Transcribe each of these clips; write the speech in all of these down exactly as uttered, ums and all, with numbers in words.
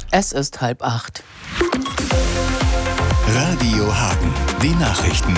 Es ist halb acht. Radio Hagen, die Nachrichten.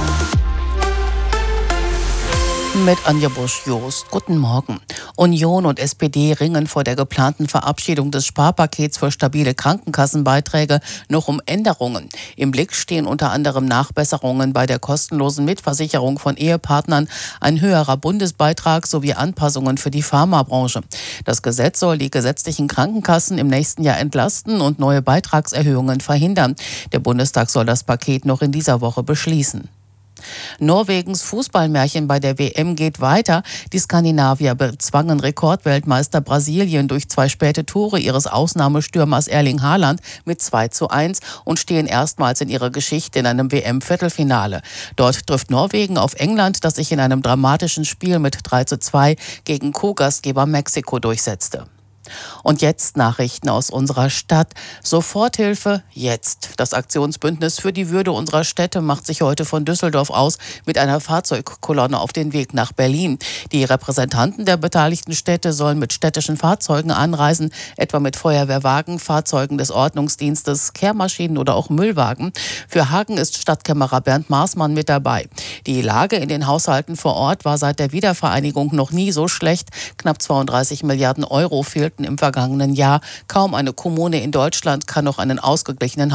Mit Anja Busch-Jost. Guten Morgen. Union und S P D ringen vor der geplanten Verabschiedung des Sparpakets für stabile Krankenkassenbeiträge noch um Änderungen. Im Blick stehen unter anderem Nachbesserungen bei der kostenlosen Mitversicherung von Ehepartnern, ein höherer Bundesbeitrag sowie Anpassungen für die Pharmabranche. Das Gesetz soll die gesetzlichen Krankenkassen im nächsten Jahr entlasten und neue Beitragserhöhungen verhindern. Der Bundestag soll das Paket noch in dieser Woche beschließen. Norwegens Fußballmärchen bei der W M geht weiter. Die Skandinavier bezwangen Rekordweltmeister Brasilien durch zwei späte Tore ihres Ausnahmestürmers Erling Haaland mit zwei zu eins und stehen erstmals in ihrer Geschichte in einem W M-Viertelfinale. Dort trifft Norwegen auf England, das sich in einem dramatischen Spiel mit drei zu zwei gegen Co-Gastgeber Mexiko durchsetzte. Und jetzt Nachrichten aus unserer Stadt. Soforthilfe jetzt. Das Aktionsbündnis für die Würde unserer Städte macht sich heute von Düsseldorf aus mit einer Fahrzeugkolonne auf den Weg nach Berlin. Die Repräsentanten der beteiligten Städte sollen mit städtischen Fahrzeugen anreisen, etwa mit Feuerwehrwagen, Fahrzeugen des Ordnungsdienstes, Kehrmaschinen oder auch Müllwagen. Für Hagen ist Stadtkämmerer Bernd Maßmann mit dabei. Die Lage in den Haushalten vor Ort war seit der Wiedervereinigung noch nie so schlecht. Knapp zweiunddreißig Milliarden Euro fehlten im vergangenen Jahr. Kaum eine Kommune in Deutschland kann noch einen ausgeglichenen